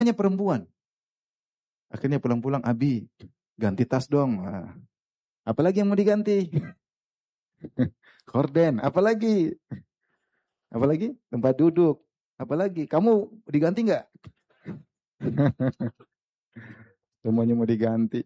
hanya perempuan. Akhirnya pulang-pulang, Abi, ganti tas dong. Nah, apalagi yang mau diganti? Korden, apalagi? Apalagi? Tempat duduk. Apalagi? Kamu diganti nggak? Semuanya mau diganti.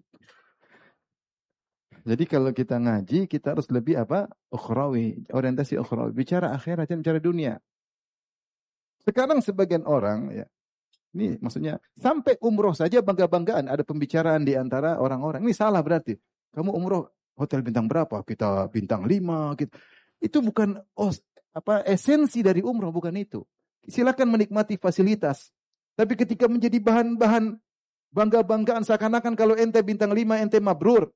Jadi kalau kita ngaji, kita harus lebih apa? Ukhrawi, orientasi ukhrawi. Bicara akhirat, jangan bicara dunia. Sekarang sebagian orang, ya, ini maksudnya sampai umroh saja bangga-banggaan ada pembicaraan di antara orang-orang. Ini salah berarti. Kamu umroh hotel bintang berapa? Kita bintang 5. Gitu. Itu bukan esensi dari umroh, bukan itu. Silakan menikmati fasilitas. Tapi ketika menjadi bahan-bahan bangga-banggaan seakan-akan kalau ente bintang 5 ente mabrur.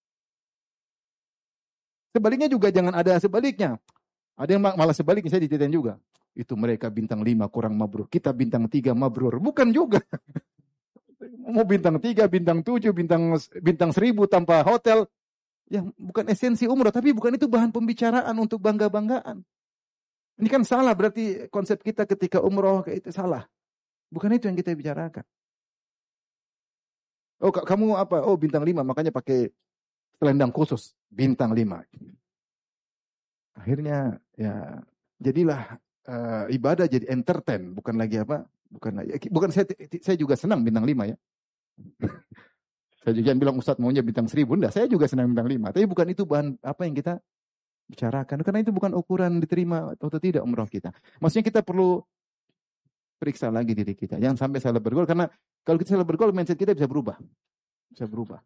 Sebaliknya juga jangan ada sebaliknya. Ada yang malah sebaliknya, saya dititipin juga. Itu mereka bintang 5 kurang mabrur. Kita bintang 3 mabrur. Bukan juga. Mau bintang 3, bintang 7, bintang 1000 tanpa hotel. Yang bukan esensi umroh. Tapi bukan itu bahan pembicaraan untuk bangga-banggaan. Ini kan salah berarti konsep kita ketika umroh itu salah. Bukan itu yang kita bicarakan. Oh kamu apa? Oh bintang 5 makanya pakai selendang khusus. Bintang 5. Akhirnya ya jadilah ibadah jadi entertain, bukan lagi apa? Bukan saya juga senang bintang 5 ya. Saya juga bilang Ustadz maunya bintang 1000, enggak, saya juga senang bintang 5. Tapi bukan itu bahan apa yang kita bicarakan. Karena itu bukan ukuran diterima atau tidak umrah kita. Maksudnya kita perlu periksa lagi diri kita. Jangan sampai salah bergaul karena kalau kita salah bergaul mindset kita bisa berubah. Bisa berubah.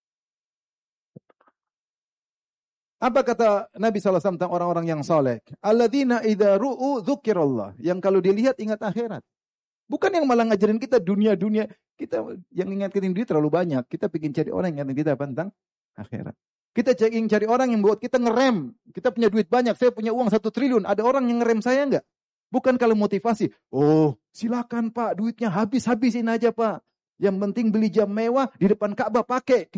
Apa kata Nabi SAW tentang orang-orang yang soleh? Alladzina idza ru'u dzukirallah. Yang kalau dilihat ingat akhirat. Bukan yang malah ngajarin kita dunia-dunia. Kita yang ingatkan dunia terlalu banyak. Kita ingin cari orang yang ingatkan kita tentang akhirat. Kita ingin cari orang yang buat kita ngerem. Kita punya duit banyak. Saya punya uang 1 triliun. Ada orang yang ngerem saya enggak? Bukan kalau motivasi. Oh silakan Pak. Duitnya habis-habisin aja Pak. Yang penting beli jam mewah di depan Ka'bah pakai.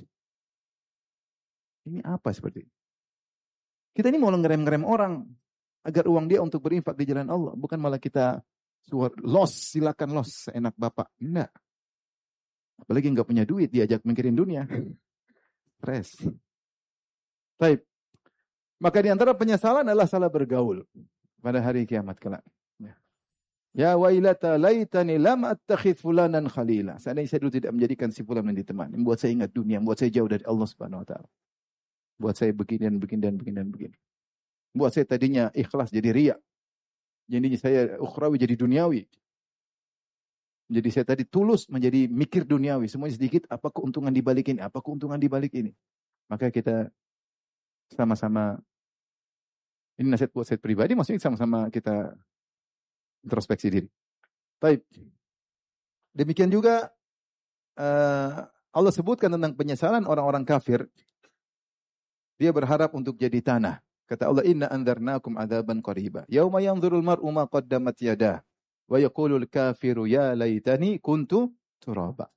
Ini apa seperti ini? Kita ini mau ngerem-ngerem orang agar uang dia untuk berinfak di jalan Allah. Bukan malah kita silakan los, enak Bapak. Enggak. Apalagi nggak punya duit, diajak mikirin dunia. Stres. Baik. Maka di antara penyesalan adalah salah bergaul pada hari kiamat kelak. Ya wailata laitani lam attakhidh fulanan khalila. Seandainya saya dulu tidak menjadikan si fulan menjadi teman. Membuat saya ingat dunia, membuat saya jauh dari Allah Subhanahu wa taala. Buat saya begini dan begini dan begini dan begini. Buat saya tadinya ikhlas jadi riya. Jadinya saya ukhrawi jadi duniawi. Jadi saya tadi tulus menjadi mikir duniawi. Semuanya sedikit, apa keuntungan di balik ini? Apa keuntungan di balik ini? Maka kita sama-sama, ini nasihat buat saya pribadi, maksudnya sama-sama kita introspeksi diri. Baik. Demikian juga Allah sebutkan tentang penyesalan orang-orang kafir. Dia berharap untuk jadi tanah. Kata Allah, inna anzarnakum adzaban qariba. Yauma yanzurul mar'u ma qaddamat yadah. Wa yaqulul kafiru ya laitani kuntu turaba.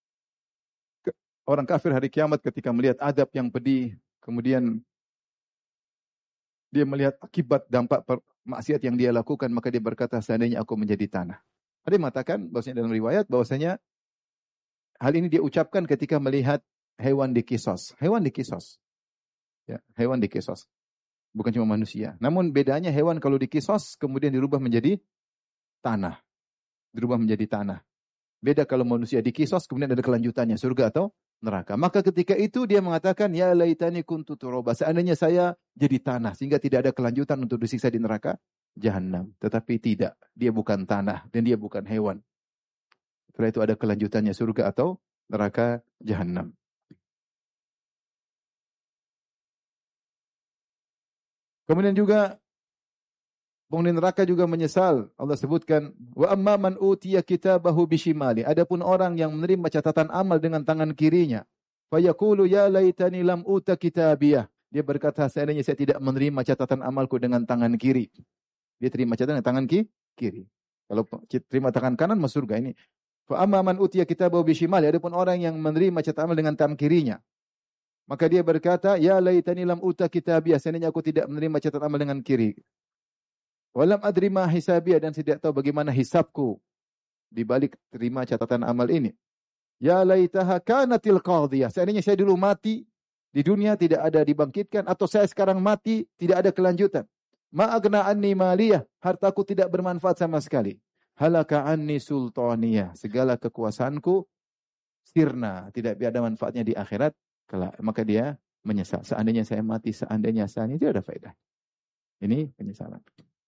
Orang kafir hari kiamat ketika melihat adab yang pedih, kemudian dia melihat akibat dampak maksiat yang dia lakukan, maka dia berkata, seandainya aku menjadi tanah. Ada yang mengatakan, bahwasanya dalam riwayat, bahwasanya hal ini dia ucapkan ketika melihat hewan dikisos. Hewan dikisos. Ya, hewan dikisos. Bukan cuma manusia. Namun bedanya hewan kalau dikisos kemudian dirubah menjadi tanah. Dirubah menjadi tanah. Beda kalau manusia dikisos kemudian ada kelanjutannya, surga atau neraka. Maka ketika itu dia mengatakan, ya laitani kuntu turaba. Seandainya saya jadi tanah sehingga tidak ada kelanjutan untuk disiksa di neraka jahanam. Tetapi tidak. Dia bukan tanah dan dia bukan hewan. Setelah itu ada kelanjutannya, surga atau neraka jahanam. Kemudian juga penghuni neraka juga menyesal. Allah sebutkan, wa amma man utiya kitabahu bishimali. Adapun orang yang menerima catatan amal dengan tangan kirinya, fa yaqulu ya laitani lam uta kitabiyah. Dia berkata, seandainya saya tidak menerima catatan amalku dengan tangan kiri. Dia terima catatan dengan tangan kiri. Kalau terima tangan kanan masuk surga ini. Fa amma man utiya kitabahu bishimali. Adapun orang yang menerima catatan amal dengan tangan kirinya, maka dia berkata, ya laitani lam uta kitabiyah, seandainya aku tidak menerima catatan amal dengan kiri. Walam adri ma hisabiyah, dan tidak tahu bagaimana hisabku. di balik terima catatan amal ini. Ya laitaha kanatil qadhiyah. Seandainya saya dulu mati di dunia tidak ada dibangkitkan, atau saya sekarang mati tidak ada kelanjutan. Ma agna anni maliyah, hartaku tidak bermanfaat sama sekali. Halaka anni sultaniyah, segala kekuasaanku sirna, tidak ada manfaatnya di akhirat kelak. Maka dia menyesal. Seandainya saya mati, seandainya tidak ada faedah. Ini penyesalan.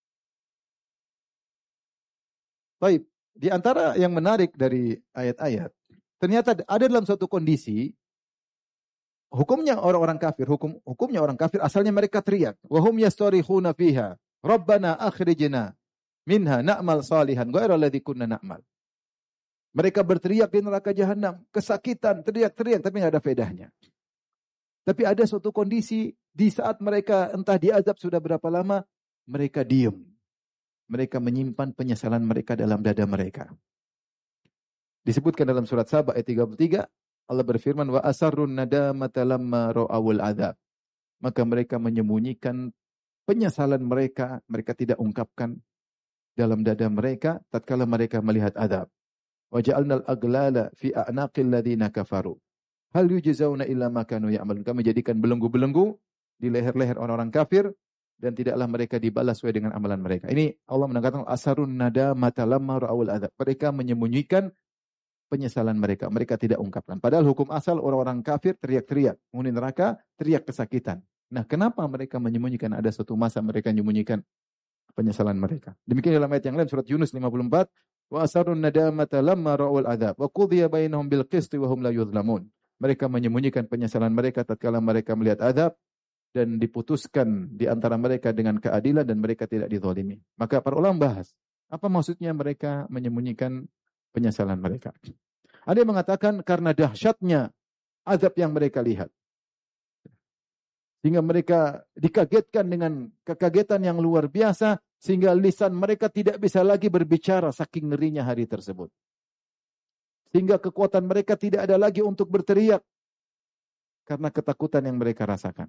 Baik, di antara yang menarik dari ayat-ayat, ternyata ada dalam suatu kondisi, hukumnya orang-orang kafir, hukumnya orang kafir asalnya mereka teriak, wa hum yastarihuna fiha, Rabbana akhrijna minha na'mal salihan ghairal ladzi kunna na'mal. Mereka berteriak di neraka jahanam, kesakitan, teriak-teriak tapi enggak ada faedahnya. Tapi ada suatu kondisi di saat mereka entah diazab sudah berapa lama, mereka diam. Mereka menyimpan penyesalan mereka dalam dada mereka. Disebutkan dalam surat Saba ayat 33, Allah berfirman, wa asarrun nadamata lamma ra'awul adzab. Maka mereka menyembunyikan penyesalan mereka, mereka tidak ungkapkan dalam dada mereka tatkala mereka melihat azab. Wa ja'alnal aglala fi a'naqil ladzina kafaru. Hal yujzauna illa ma kanu ya'malun. Kami jadikan belenggu-belenggu di leher-leher orang-orang kafir dan tidaklah mereka dibalas sesuai dengan amalan mereka. Ini Allah menekankan asarun nadamata lamma ra'awul adzab. Mereka menyembunyikan penyesalan mereka. Mereka tidak ungkapkan. Padahal hukum asal orang-orang kafir teriak-teriak. Penghuni neraka teriak kesakitan. Nah, kenapa mereka menyembunyikan? Ada suatu masa mereka menyembunyikan penyesalan mereka. Demikian dalam ayat yang lain surat Yunus 54. Wa asarun nadamata lamma ra'awul adzab. Wa qudiya bainahum bil qisti wa hum la yuzlamun. Mereka menyembunyikan penyesalan mereka tatkala mereka melihat azab dan diputuskan di antara mereka dengan keadilan dan mereka tidak dizalimi. Maka para ulama bahas, apa maksudnya mereka menyembunyikan penyesalan mereka? Ada yang mengatakan karena dahsyatnya azab yang mereka lihat. Sehingga mereka dikagetkan dengan kekagetan yang luar biasa sehingga lisan mereka tidak bisa lagi berbicara saking ngerinya hari tersebut. Sehingga kekuatan mereka tidak ada lagi untuk berteriak karena ketakutan yang mereka rasakan.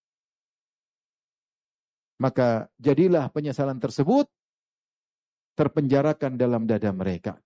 Maka jadilah penyesalan tersebut terpenjarakan dalam dada mereka.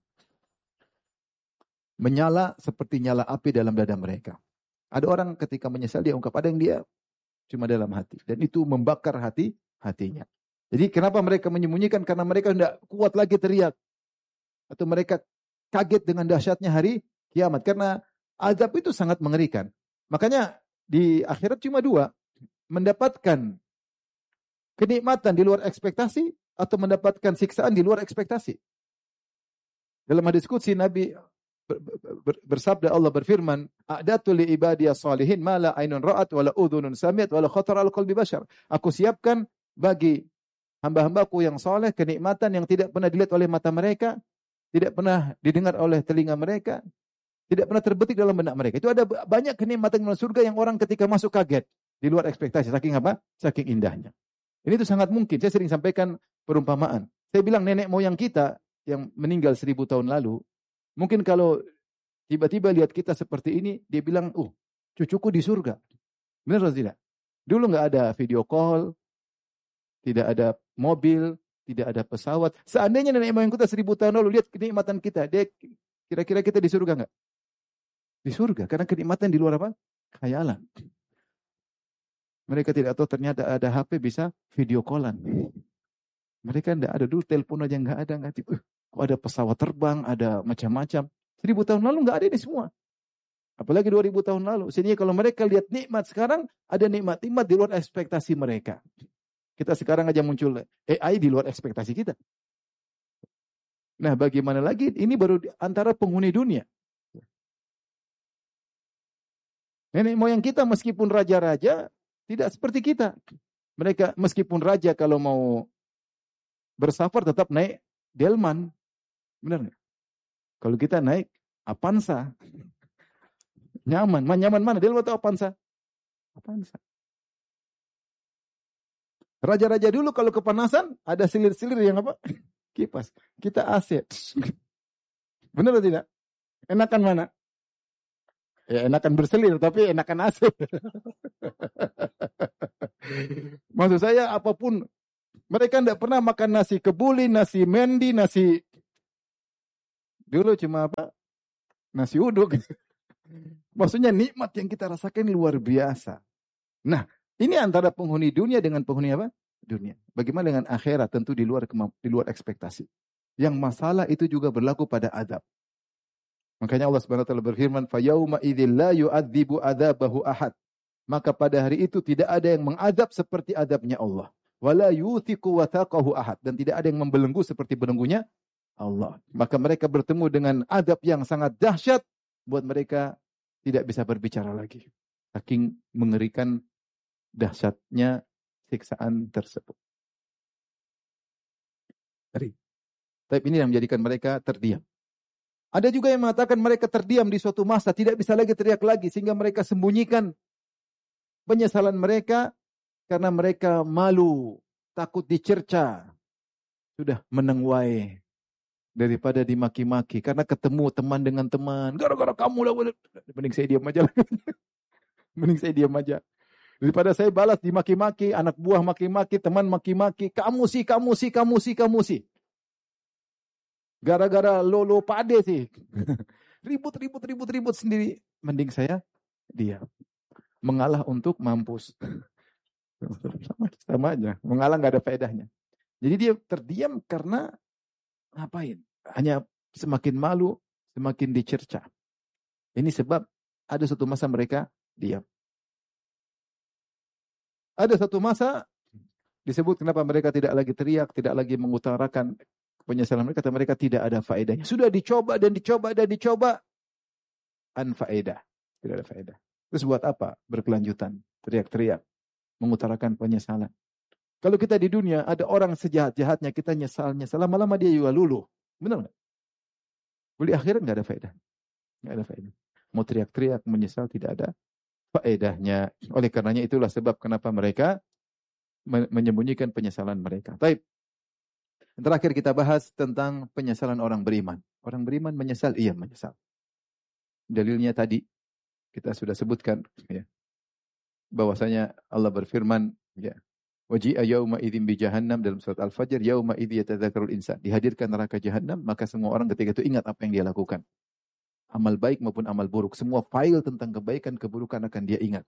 Menyala seperti nyala api dalam dada mereka. Ada orang ketika menyesal dia ungkap, ada yang dia cuma dalam hati. Dan itu membakar hatinya. Jadi kenapa mereka menyembunyikan? Karena mereka tidak kuat lagi teriak. Atau mereka kaget dengan dahsyatnya hari kiamat. Karena azab itu sangat mengerikan. Makanya di akhirat cuma dua. Mendapatkan kenikmatan di luar ekspektasi atau mendapatkan siksaan di luar ekspektasi. Dalam hadis qudsi Nabi bersabda, Allah berfirman, a'datu li ibadiyas salihin ma la ainun ra'at wa la udhunun sami'at wa la khatara al qalbi bashar. Aku siapkan bagi hamba-hambaku yang saleh kenikmatan yang tidak pernah dilihat oleh mata mereka, tidak pernah didengar oleh telinga mereka, tidak pernah terbetik dalam benak mereka. Itu ada banyak kenikmatan di surga yang orang ketika masuk kaget di luar ekspektasi. Saking apa? Saking indahnya. Ini itu sangat mungkin. Saya sering sampaikan perumpamaan. Saya bilang nenek moyang kita yang meninggal 1000 tahun lalu, mungkin kalau tiba-tiba lihat kita seperti ini, dia bilang, cucuku di surga. Benar atau tidak? Dulu nggak ada video call, tidak ada mobil, tidak ada pesawat. Seandainya nenek moyang kita 1000 tahun lalu lihat kenikmatan kita, dia kira-kira kita di surga nggak? Di surga, karena kenikmatan di luar apa? Khayalan. Mereka tidak tahu ternyata ada HP bisa video callan. Mereka tidak ada dulu, telepon aja nggak ada. Kok ada pesawat terbang, ada macam-macam. 1000 tahun lalu nggak ada ini semua. Apalagi 2000 tahun lalu. Sehingga kalau mereka lihat nikmat sekarang, ada nikmat-nikmat di luar ekspektasi mereka. Kita sekarang aja muncul AI di luar ekspektasi kita. Nah, bagaimana lagi? Ini baru antara penghuni dunia. Nenek moyang kita meskipun raja-raja, tidak seperti kita. Mereka meskipun raja kalau mau bersafar tetap naik delman. Benar nggak? Kalau kita naik Avanza. Nyaman. Nyaman mana? Delman atau Avanza? Avanza. Raja-raja dulu kalau kepanasan ada silir-silir yang apa? Kipas. Kita AC. Benar atau tidak? Enakan mana? Ya enakan berselir tapi enakan AC. Maksud saya apapun, mereka tidak pernah makan nasi kebuli, nasi mendi, nasi Dulu cuma apa? Nasi uduk. Maksudnya nikmat yang kita rasakan luar biasa. Nah, ini antara penghuni dunia dengan penghuni apa? Dunia. Bagaimana dengan akhirat? Tentu di luar ekspektasi. Yang masalah itu juga berlaku pada adab. Makanya Allah Subhanahu wa taala berfirman, "Fa yauma idzil la yu'adzibu adzabahu ahad." Maka pada hari itu tidak ada yang mengadab seperti adabnya Allah. Wala yuthiqu wathaqahu ahad, dan tidak ada yang membelenggu seperti belenggunya Allah. Maka mereka bertemu dengan adab yang sangat dahsyat, buat mereka tidak bisa berbicara lagi. Saking mengerikan dahsyatnya siksaan tersebut. Tapi ini yang menjadikan mereka terdiam. Ada juga yang mengatakan mereka terdiam di suatu masa, tidak bisa lagi teriak lagi, sehingga mereka sembunyikan penyesalan mereka karena mereka malu, takut dicerca. Sudah menengwai daripada dimaki-maki, karena ketemu teman dengan teman, gara-gara kamu lah, mending saya diam aja. Mending saya diam aja. Daripada saya balas dimaki-maki, anak buah maki-maki, teman maki-maki, kamu sih. Gara-gara lo pade sih. Ribut sendiri. Mending saya diam. Mengalah untuk mampus. Sama aja. Mengalah nggak ada faedahnya. Jadi dia terdiam karena ngapain? Hanya semakin malu, semakin dicerca. Ini sebab ada satu masa mereka diam. Ada satu masa disebut kenapa mereka tidak lagi teriak, tidak lagi mengutarakan penyesalan mereka, kata mereka tidak ada faedahnya. Sudah dicoba, faedah. Tidak ada faedah. Terus buat apa? Berkelanjutan, teriak-teriak, mengutarakan penyesalan. Kalau kita di dunia, ada orang sejahat-jahatnya, kita nyesal, lama-lama dia juga luluh. Benar nggak? Di akhirat nggak ada faedah. Nggak ada faedah. Mau teriak-teriak, menyesal, tidak ada faedahnya. Oleh karenanya itulah sebab kenapa mereka menyembunyikan penyesalan mereka. Baik. Terakhir kita bahas tentang penyesalan orang beriman. Orang beriman menyesal, iya menyesal. Dalilnya tadi kita sudah sebutkan, ya, bahwasanya Allah berfirman, ya, waji'a yauma idzin bi jahannam dalam surat Al-Fajr, yauma idzi yatadzakkarul insan. Dihadirkan neraka jahannam, maka semua orang ketika itu ingat apa yang dia lakukan. Amal baik maupun amal buruk, semua file tentang kebaikan keburukan akan dia ingat.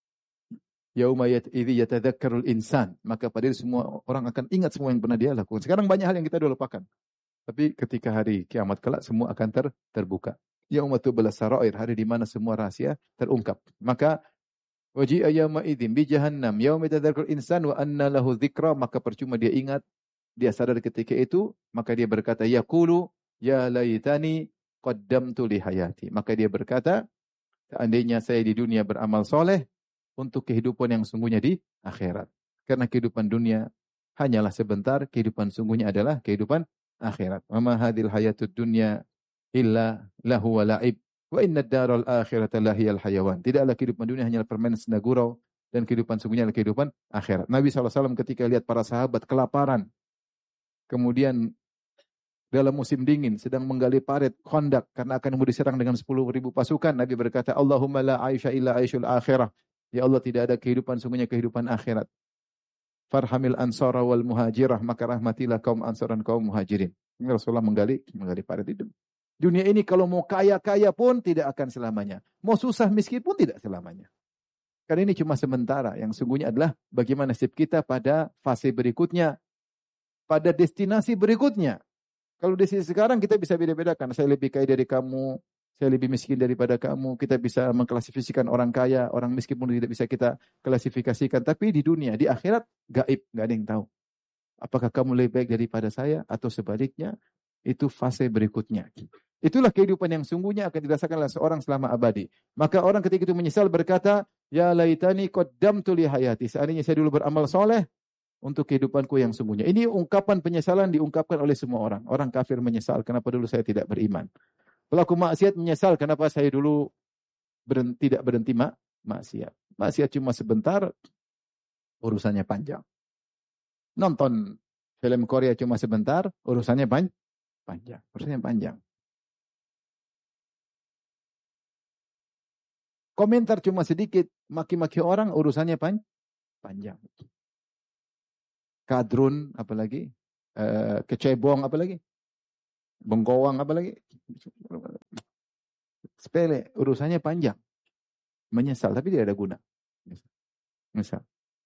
Yauma idzi yatadzakkarul insan, maka pada itu semua orang akan ingat semua yang pernah dia lakukan. Sekarang banyak hal yang kita sudah lupakan. Tapi ketika hari kiamat kelak semua akan terbuka. Yauma tublas sarair, hari di mana semua rahasia terungkap. Maka waji'a yauma idzin bi jahannam yauma yatadzakkarul insan wa anna lahu dzikra, maka percuma dia ingat, dia sadar ketika itu, maka dia berkata yaqulu ya laitani qaddamtu li hayati. Maka dia berkata, seandainya saya di dunia beramal soleh untuk kehidupan yang sungguhnya di akhirat. Karena kehidupan dunia hanyalah sebentar, kehidupan sungguhnya adalah kehidupan akhirat. Wa ma hadhil hayatud dunya illa lahu wa la'ib wa inna ad-daral akhirata lahiyal hayawan. Tidaklah kehidupan dunia hanyalah permainan senda gurau, dan kehidupan sungguhnya adalah kehidupan akhirat. Nabi SAW ketika lihat para sahabat kelaparan, kemudian dalam musim dingin sedang menggali parit Khandaq karena akan diserang dengan 10.000 pasukan, Nabi berkata, Allahumma la aisha illa aishul akhirah. Ya Allah, tidak ada kehidupan sungguhnya kehidupan akhirat. Farhamil ansara wal muhajirah, maka rahmatilah kaum ansar dan kaum muhajirin. Ini Rasulullah menggali parit itu. Dunia ini kalau mau kaya-kaya pun tidak akan selamanya. Mau susah miskin pun tidak selamanya. Karena ini cuma sementara. Yang sungguhnya adalah bagaimana nasib kita pada fase berikutnya, pada destinasi berikutnya. Kalau di sisi sekarang kita bisa beda-bedakan. Saya lebih kaya dari kamu, saya lebih miskin daripada kamu. Kita bisa mengklasifikasikan orang kaya, orang miskin pun tidak bisa kita klasifikasikan. Tapi di dunia, di akhirat, gaib, nggak ada yang tahu. Apakah kamu lebih baik daripada saya atau sebaliknya? Itu fase berikutnya. Itulah kehidupan yang sungguhnya akan dirasakan oleh seorang selama abadi. Maka orang ketika itu menyesal berkata, ya laitani qaddamtu li hayati. Seandainya saya dulu beramal soleh untuk kehidupanku yang sungguhnya. Ini ungkapan penyesalan diungkapkan oleh semua orang. Orang kafir menyesal, kenapa dulu saya tidak beriman. Pelaku maksiat menyesal, kenapa saya dulu tidak berhenti maksiat. Maksiat cuma sebentar, urusannya panjang. Nonton film Korea cuma sebentar, urusannya panjang. Urusannya panjang. Komentar cuma sedikit, maki-maki orang, urusannya panjang. Kadrun, apalagi, kecebong, apalagi. bengkoang apalagi. Sepele, urusannya panjang. Menyesal, tapi tidak ada guna. Menyesal.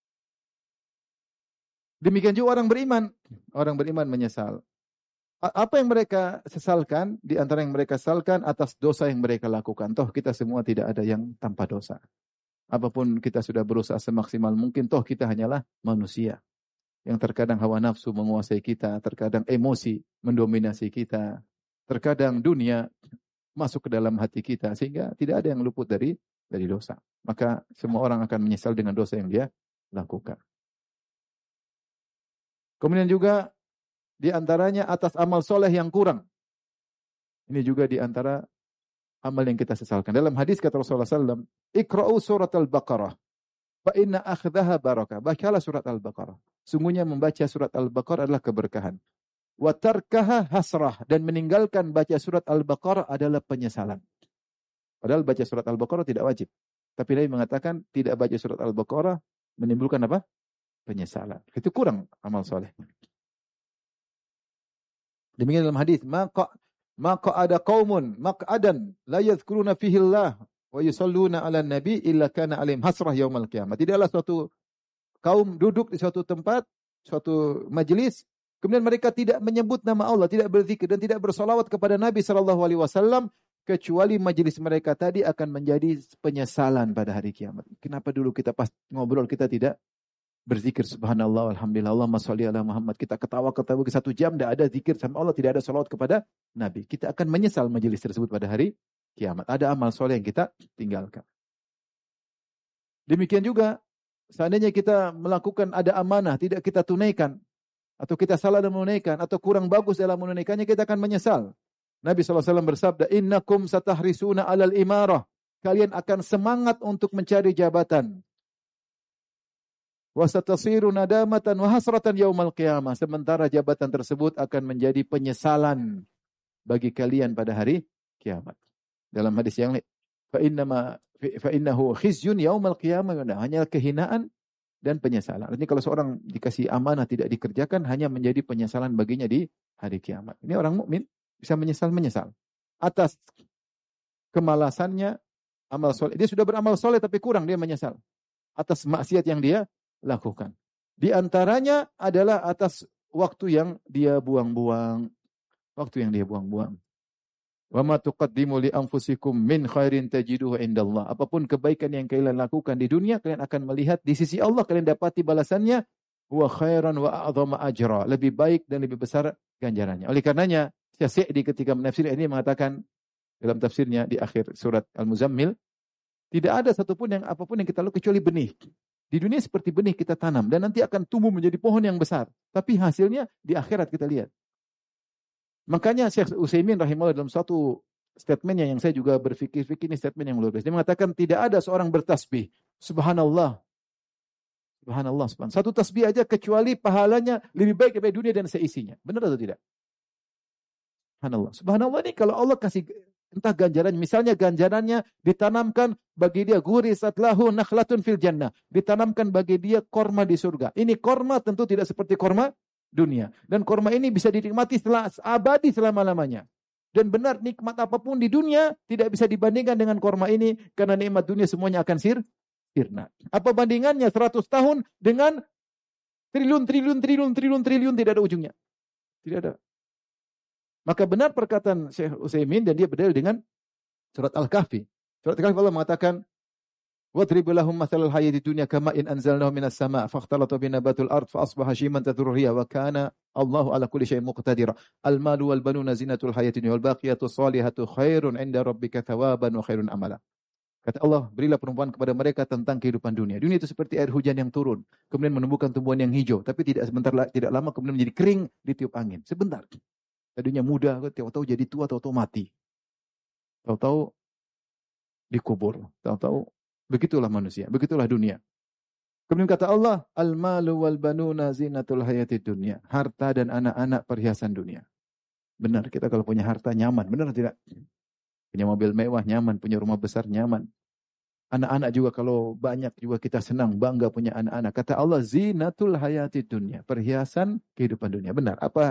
Demikian juga orang beriman. Orang beriman menyesal. Apa yang mereka sesalkan, di antara yang mereka sesalkan atas dosa yang mereka lakukan. Toh kita semua tidak ada yang tanpa dosa. Apapun kita sudah berusaha semaksimal mungkin, toh kita hanyalah manusia. Yang terkadang hawa nafsu menguasai kita, terkadang emosi mendominasi kita, terkadang dunia masuk ke dalam hati kita, sehingga tidak ada yang luput dari dosa. Maka semua orang akan menyesal dengan dosa yang dia lakukan. Kemudian juga di antaranya atas amal soleh yang kurang. Ini juga di antara amal yang kita sesalkan. Dalam hadis kata Rasulullah SAW, Iqra'u surat al-Baqarah, fa inna akhdaha barakah. Bacalah surat al-Baqarah. Sungguhnya membaca surat al-Baqarah adalah keberkahan. Wa tarkaha hasrah. Dan meninggalkan baca surat al-Baqarah adalah penyesalan. Padahal baca surat al-Baqarah tidak wajib. Tapi Nabi mengatakan tidak baca surat al-Baqarah menimbulkan apa? Penyesalan. Itu kurang amal soleh. Demikian dalam hadis, maka ada qaumun maq'adan la yadhkuruna fihi Allah wa yusalluna 'alan nabi illa kana 'alaihim hasrah yaumal qiyamah. Tidaklah suatu kaum duduk di suatu tempat, suatu majelis, kemudian mereka tidak menyebut nama Allah, tidak berzikir dan tidak bersolawat kepada Nabi sallallahu alaihi wasallam, kecuali majelis mereka tadi akan menjadi penyesalan pada hari kiamat. Kenapa dulu kita pas ngobrol kita tidak berzikir subhanallah, alhamdulillah, Allahumma sholli ala Muhammad. Kita ketawa-ketawa ke 1 jam, tidak ada zikir sama Allah, tidak ada salawat kepada Nabi. Kita akan menyesal majelis tersebut pada hari kiamat. Ada amal soleh yang kita tinggalkan. Demikian juga, seandainya kita melakukan ada amanah, tidak kita tunaikan, atau kita salah dalam menunaikan, atau kurang bagus dalam menunaikannya, kita akan menyesal. Nabi SAW bersabda, innakum satahrisuna alal imarah. Kalian akan semangat untuk mencari jabatan. Wasatasiru nadamatan wa hasratan yaumal qiyamah. Sementara jabatan tersebut akan menjadi penyesalan bagi kalian pada hari kiamat. Dalam hadis yang lain, fa innahu khizyun yaumal qiyamah, hanya kehinaan dan penyesalan. Artinya kalau seorang dikasih amanah tidak dikerjakan, hanya menjadi penyesalan baginya di hari kiamat. Ini orang mukmin bisa menyesal atas kemalasannya amal soleh. Dia sudah beramal soleh tapi kurang, dia menyesal atas maksiat yang dia lakukan. Di antaranya adalah atas waktu yang dia buang-buang. Waktu yang dia buang-buang. Wa ma tuqaddimu li anfusikum min khairin tajiduhu indallah. Apapun kebaikan yang kalian lakukan di dunia, kalian akan melihat di sisi Allah, kalian dapati balasannya wa khairan wa a'dhama ajra. Lebih baik dan lebih besar ganjarannya. Oleh karenanya, Syekh Sa'di ketika menafsir ini mengatakan dalam tafsirnya di akhir surat Al-Muzammil, tidak ada satupun yang apapun yang kita lakukan kecuali benih. Di dunia seperti benih kita tanam dan nanti akan tumbuh menjadi pohon yang besar. Tapi hasilnya di akhirat kita lihat. Makanya Syekh Utsaimin rahimahullah dalam suatu statementnya yang saya juga berpikir ini statement yang luar biasa. Dia mengatakan tidak ada seorang bertasbih. Subhanallah. Subhanallah. Subhanallah. Satu tasbih aja kecuali pahalanya lebih baik daripada dunia dan seisinya. Benar atau tidak? Subhanallah. Subhanallah ini kalau Allah kasih entah ganjarannya, misalnya ganjarannya ditanamkan bagi dia gurisat lahu nakhlatun fil jannah, ditanamkan bagi dia korma di surga. Ini korma tentu tidak seperti korma dunia, dan korma ini bisa dinikmati setelah abadi selama-lamanya. Dan benar nikmat apapun di dunia tidak bisa dibandingkan dengan korma ini, karena nikmat dunia semuanya akan sirna. Apa bandingannya 100 tahun dengan triliun tidak ada ujungnya. Tidak ada. Maka benar perkataan Syekh Utsaimin dan dia berdalil dengan surat Al-Kahfi. Surat Al-Kahfi Allah mengatakan, "Wadrib lahum mathalal hayatid dunya kama'in anzalnahu minas sama' fakhtalata bi nabatil ard fa asbaha shiman tadhurru riya wa kana Allahu ala kulli syai'in muqtadira. Al-malu wal banuna zinatul hayatid dunya wal baqiyatus salihatu khairun 'inda rabbika thawaban wa khairun amala." Kata Allah, berilah perumpamaan kepada mereka tentang kehidupan dunia. Dunia itu seperti air hujan yang turun, kemudian menumbuhkan tumbuhan yang hijau, tapi tidak lama kemudian menjadi kering ditiup angin. Sebentar. Tadinya muda, tahu-tahu jadi tua, tahu-tahu mati. Tahu-tahu dikubur. Tahu-tahu begitulah manusia, begitulah dunia. Kemudian kata Allah, al-malu wal banuna zinatul hayatid dunya. Harta dan anak-anak perhiasan dunia. Benar, kita kalau punya harta nyaman, benar tidak? Punya mobil mewah nyaman, punya rumah besar nyaman. Anak-anak juga kalau banyak juga kita senang, bangga punya anak-anak. Kata Allah, zinatul hayatid dunya. Perhiasan kehidupan dunia. Benar, apa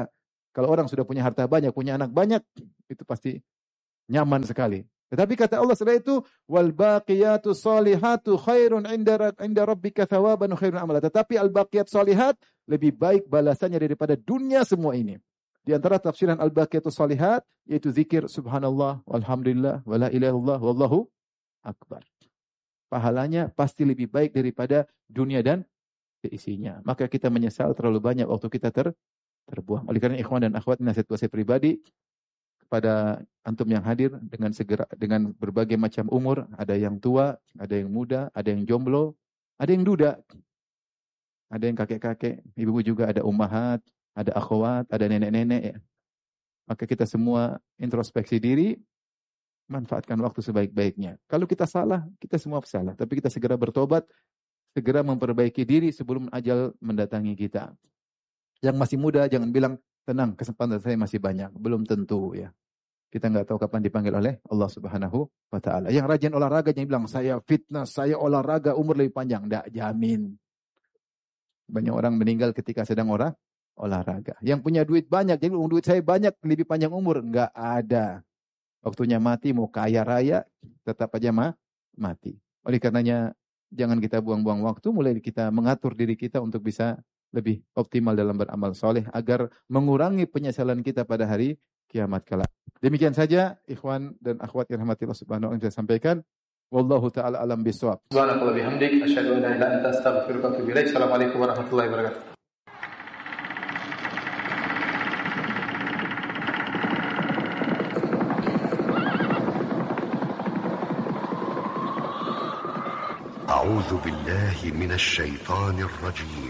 Kalau orang sudah punya harta banyak, punya anak banyak, itu pasti nyaman sekali. Tetapi kata Allah setelah itu, wal baqiyatu shalihatu khairun inda rabbika thawaban khairun amala. Tetapi al baqiyat shalihat lebih baik balasannya daripada dunia semua ini. Di antara tafsiran al baqiyatu shalihat yaitu zikir subhanallah walhamdulillah wala ilaha illallah wallahu akbar. Pahalanya pasti lebih baik daripada dunia dan isinya. Maka kita menyesal terlalu banyak waktu kita terbuang. Oleh karena ikhwan dan akhwat, nasihat saya pribadi pada antum yang hadir dengan berbagai macam umur, ada yang tua, ada yang muda, ada yang jomblo, ada yang duda, ada yang kakek-kakek, ibu-ibu juga, ada ummahat, ada akhwat, ada nenek-nenek ya. Maka kita semua introspeksi diri, manfaatkan waktu sebaik-baiknya. Kalau kita salah, kita semua salah, tapi kita segera bertobat, segera memperbaiki diri sebelum ajal mendatangi kita. Yang masih muda jangan bilang, tenang, kesempatan saya masih banyak. Belum tentu ya. Kita nggak tahu kapan dipanggil oleh Allah Subhanahu wa Ta'ala. Yang rajin olahraga jangan bilang, saya fitness, saya olahraga, umur lebih panjang. Nggak jamin. Banyak orang meninggal ketika sedang olahraga. Yang punya duit banyak, jadi duit saya banyak, lebih panjang umur. Nggak ada. Waktunya mati, mau kaya raya, tetap aja mati. Oleh karenanya, jangan kita buang-buang waktu, mulai kita mengatur diri kita untuk bisa lebih optimal dalam beramal soleh, agar mengurangi penyesalan kita pada hari kiamat kelak. Demikian saja ikhwan dan akhwat yang rahmatillah subhanahu wa ta'ala yang saya sampaikan. Wallahu ta'ala alam bisawab. Subhanallahi bihamdik, asyhadu an la ilaha illa anta, astaghfiruka wa atubu ilaik. Assalamualaikum warahmatullahi wabarakatuh. أعوذ بالله من الشيطان الرجيم